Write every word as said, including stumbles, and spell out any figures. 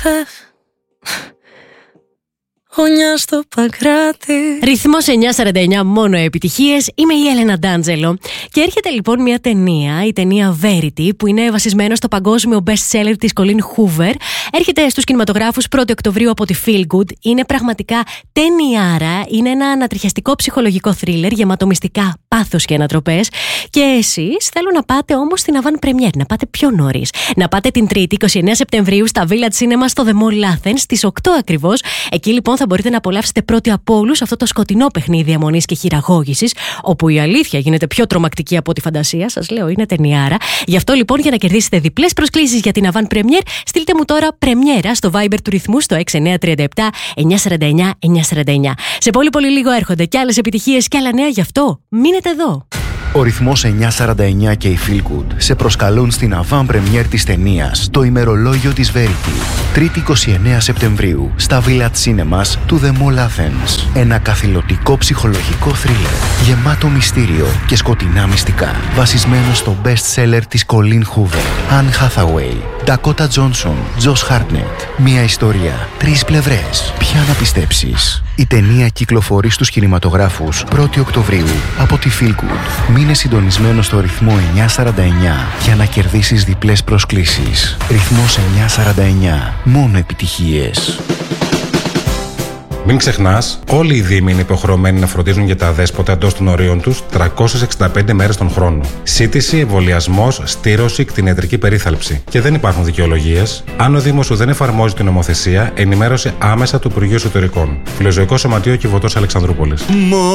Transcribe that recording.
Γωνιά στο Παγκράτη. Ρυθμός εννιακόσια σαράντα εννιά, μόνο επιτυχίες. Είμαι η Έλενα Ντάντζελο. Και έρχεται λοιπόν μια ταινία, η ταινία Verity, που είναι βασισμένο στο παγκόσμιο best seller της Colleen Hoover. Έρχεται στους κινηματογράφους πρώτη Οκτωβρίου από τη Feel Good. Είναι πραγματικά ταινιάρα. Είναι ένα ανατριχιαστικό ψυχολογικό θρίλερ γεμάτο μυστικά, πάθος και ανατροπές. Και εσείς θέλω να πάτε όμως στην avant premiere, να πάτε πιο νωρίς. Να πάτε την Τρίτη, είκοσι εννέα Σεπτεμβρίου, στα Village Cinema στο The Mall Athens, στις οκτώ ακριβώς. Εκεί λοιπόν θα μπορείτε να απολαύσετε πρώτοι από όλους αυτό το σκοτεινό παιχνίδι αιμονής και χειραγώγησης, όπου η αλήθεια γίνεται πιο τρομακτική από τη φαντασία. Σας λέω, είναι ταινιάρα. Γι' αυτό λοιπόν, για να κερδίσετε διπλές προσκλήσεις για την avant premiere, στείλτε μου τώρα πρεμιέρα στο Viber του ρυθμού στο έξι εννιά τρία επτά εννιακόσια σαράντα εννιά εννιακόσια σαράντα εννιά. Σε πολύ πολύ λίγο έρχονται κι άλλες επιτυχίες και άλλα νέα, γι' αυτό μείνετε εδώ. Ο ρυθμός εννιακόσια σαράντα εννιά και η Feel Good σε προσκαλούν στην avant premiere της ταινίας Το ημερολόγιο της Verity. Τρίτη είκοσι εννέα Σεπτεμβρίου στα Village Cinemas του The Mall Athens. Ένα καθηλωτικό ψυχολογικό θρίλερ γεμάτο μυστήριο και σκοτεινά μυστικά. Βασισμένο στο best seller της Colleen Hoover, Anne Hathaway, Dakota Johnson, Josh Hartnett. Μια ιστορία, τρεις πλευρές. Ποια να πιστέψεις? Η ταινία κυκλοφορεί στους κινηματογράφους πρώτη Οκτωβρίου από τη Feel Good. Μείνε συντονισμένο στο ρυθμό εννιακόσια σαράντα εννιά για να κερδίσεις διπλές προσκλήσεις. Ρυθμός εννιακόσια σαράντα εννιά. Μόνο επιτυχίες. Μην ξεχνάς, όλοι οι δήμοι είναι υποχρεωμένοι να φροντίζουν για τα αδέσποτα εντός των ορίων τους τριακόσιες εξήντα πέντε μέρες τον χρόνο. Σύντηση, εμβολιασμός, στήρωση, κτηνιατρική περίθαλψη. Και δεν υπάρχουν δικαιολογίες. Αν ο Δήμος σου δεν εφαρμόζει την νομοθεσία, ενημέρωσε άμεσα το Υπουργείο Εσωτερικών. Φιλοζωικό Σωματείο Κιβωτός Αλεξανδρούπολης.